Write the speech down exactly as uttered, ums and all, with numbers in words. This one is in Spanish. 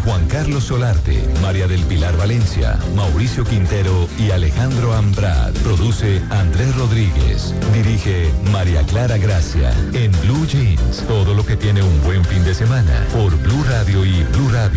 Juan Carlos Solarte, María del Pilar Valencia, Mauricio Quintero y Alejandro Ambrad. Produce Andrés Rodríguez. Dirige María Clara Gracia. En Blue Jeans, todo lo que tiene un buen fin de semana. Por Blue Radio y Blue Radio.